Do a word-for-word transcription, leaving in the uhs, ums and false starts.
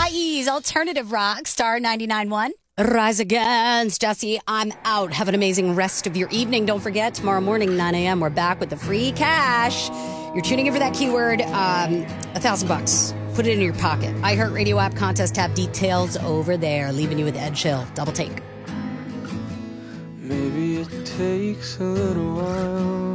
Hawaii's alternative rock, Star ninety-nine point one. Rise Against. Jesse, I'm out. Have an amazing rest of your evening. Don't forget, tomorrow morning, nine a.m., we're back with the free cash. You're tuning in for that keyword, um, a thousand bucks. Put it in your pocket. iHeartRadio app contest tab details over there. Leaving you with Ed Chill. Double take. Maybe it takes a little while.